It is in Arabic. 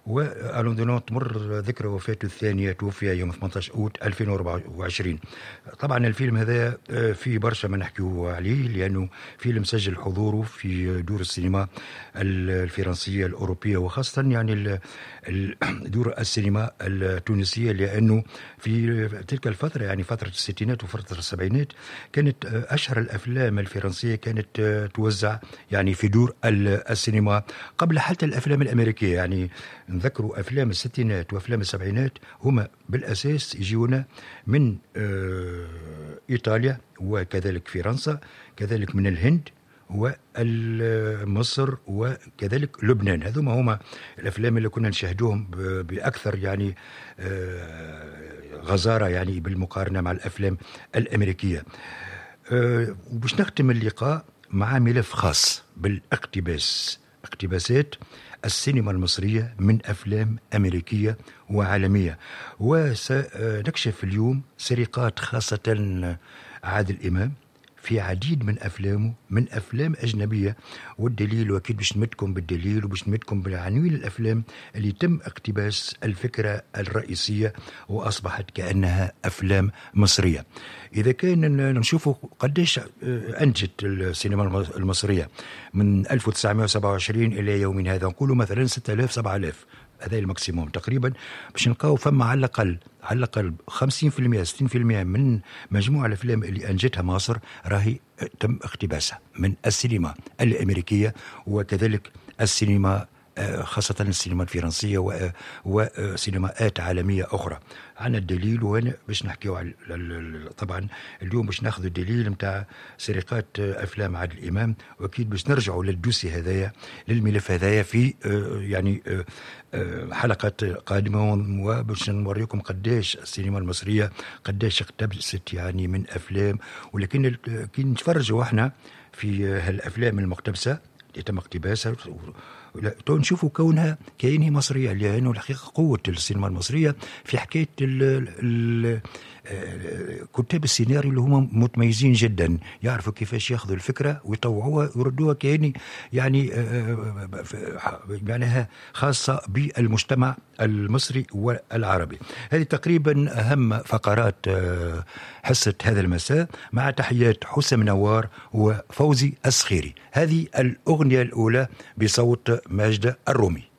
وألون ديلون تمر ذكرى وفاته الثانية، توفي يوم 18 أوت 2024. طبعا الفيلم هذا فيه برشا ما نحكيه عليه، لأنه فيلم سجل حضوره في دور السينما الفرنسية الأوروبية، وخاصة يعني دور السينما التونسية، لأنه في تلك الفترة يعني فترة الستينات وفترة السبعينات كانت أشهر الأفلام الفرنسية كانت توزع يعني في دور السينما قبل حتى الأفلام الأمريكية. يعني نذكروا أفلام الستينات وأفلام السبعينات هما بالأساس يجيونا من إيطاليا وكذلك فرنسا، كذلك من الهند ومصر وكذلك لبنان. هذوما هما الأفلام اللي كنا نشاهدوهم بأكثر يعني غزارة يعني بالمقارنة مع الأفلام الأمريكية. وباش نختم اللقاء مع ملف خاص اقتباسات السينما المصرية من أفلام أمريكية وعالمية، وسنكشف اليوم سرقات خاصة عادل إمام في عديد من أفلامه من أفلام أجنبية، والدليل وأكيد باش نمدكم بالدليل وباش نمدكم بالعناوين الأفلام اللي تم اقتباس الفكرة الرئيسية وأصبحت كأنها أفلام مصرية. إذا كان نشوفوا قديش أنجت السينما المصرية من 1927 إلى يومنا هذا، نقولوا مثلا 6000 7000، هذا الماكسيموم تقريبا، باش نلقاو فما على الأقل 50% 60% من مجموع الأفلام اللي أنجتها مصر راهي تم اقتباسها من السينما الأمريكية وكذلك السينما خاصة السينما الفرنسية وسينماءات عالمية أخرى. عنا الدليل، وهنا باش نحكيو طبعا اليوم باش ناخذ الدليل متاع سرقات أفلام عادل إمام، وأكيد باش نرجعوا للدوسي هذايا للملف هذايا في يعني حلقات قادمة، وباش نوريكم قداش السينما المصرية قداش اقتبست يعني من أفلام. ولكن كي نتفرجوا احنا في هالأفلام المقتبسة اللي تم اقتباسها نشوفوا كونها كأنها مصرية، لأنه الحقيقة قوة السينما المصرية في حكاية كتاب السيناريو اللي هم متميزين جدا، يعرفوا كيفاش ياخذوا الفكرة ويطوعوها ويردوها كأني يعني معناها خاصة بالمجتمع المصري والعربي. هذه تقريبا أهم فقرات حصة هذا المساء، مع تحيات حسام نوار وفوزي الصخيري. هذه الأغنية الأولى بصوت ماجدة الرومي.